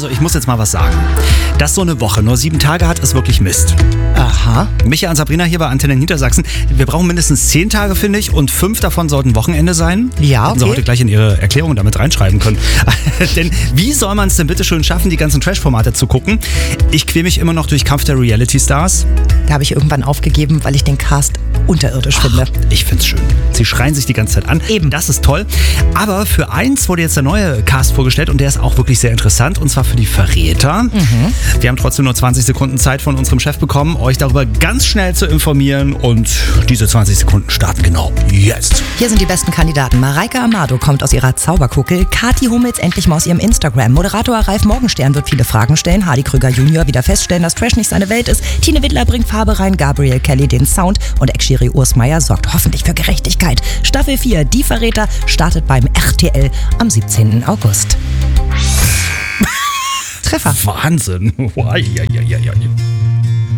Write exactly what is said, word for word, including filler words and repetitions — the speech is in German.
ich muss jetzt mal was sagen. Dass so eine Woche nur sieben Tage hat, ist wirklich Mist. Aha. Micha und Sabrina hier bei Antenne Niedersachsen. Wir brauchen mindestens zehn Tage, finde ich, und fünf davon sollten Wochenende sein. Ja, okay. Hätten Sie heute gleich in Ihre Erklärung damit reinschreiben können. Denn wie soll man es denn bitte schön schaffen, die ganzen Trash-Formate zu gucken? Ich quäle mich immer noch durch Kampf der Reality-Stars. Da habe ich irgendwann aufgegeben, weil ich den Cast unterirdisch Ach, finde. Ich find's schön. Sie schreien sich die ganze Zeit an. Eben. Das ist toll. Aber für eins wurde jetzt der neue Cast vorgestellt und der ist auch wirklich sehr interessant. Und zwar für die Verräter. Mhm. Wir haben trotzdem nur zwanzig Sekunden Zeit von unserem Chef bekommen, euch darüber ganz schnell zu informieren. Und diese zwanzig Sekunden starten genau jetzt. Hier sind die besten Kandidaten. Mareike Amado kommt aus ihrer Zauberkuckel. Kathi Hummels endlich mal aus ihrem Instagram. Moderator Ralf Morgenstern wird viele Fragen stellen. Hardy Krüger Junior wieder feststellen, dass Trash nicht seine Welt ist. Tine Wittler bringt Farbe rein. Gabriel Kelly den Sound. Und Ex-Schiri Urs Meier sorgt hoffentlich für Gerechtigkeit. Staffel vier, Die Verräter, startet beim R T L am siebzehnten August. Treffer. Wahnsinn.